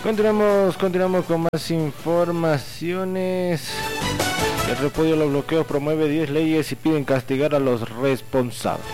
Continuamos con más informaciones. El repudio a los bloqueos promueve 10 leyes y piden castigar a los responsables.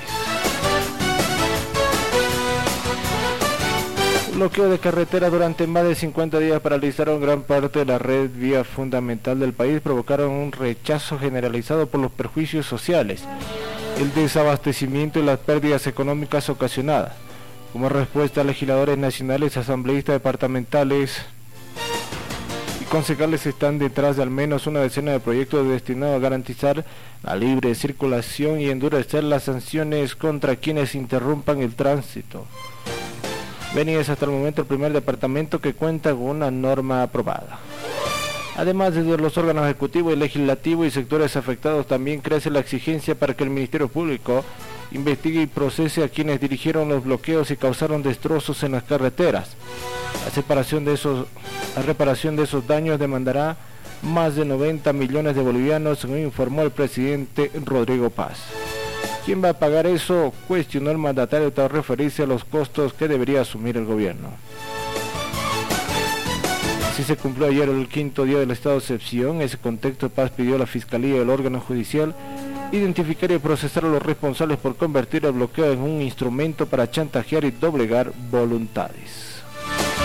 Bloqueo de carretera durante más de 50 días paralizaron gran parte de la red vía fundamental del país, provocaron un rechazo generalizado por los perjuicios sociales, el desabastecimiento y las pérdidas económicas ocasionadas. Como respuesta, legisladores nacionales, asambleístas departamentales y concejales están detrás de al menos una decena de proyectos destinados a garantizar la libre circulación y endurecer las sanciones contra quienes interrumpan el tránsito. Beni es hasta el momento el primer departamento que cuenta con una norma aprobada. Además, desde los órganos ejecutivo y legislativo y sectores afectados también crece la exigencia para que el Ministerio Público investigue y procese a quienes dirigieron los bloqueos y causaron destrozos en las carreteras. La reparación de esos daños demandará más de 90 millones de bolivianos, según informó el presidente Rodrigo Paz. ¿Quién va a pagar eso?, cuestionó el mandatario tras referirse a los costos que debería asumir el gobierno. Así se cumplió ayer el 5º día del estado de excepción. En ese contexto, Paz pidió a la Fiscalía y al órgano judicial identificar y procesar a los responsables por convertir el bloqueo en un instrumento para chantajear y doblegar voluntades.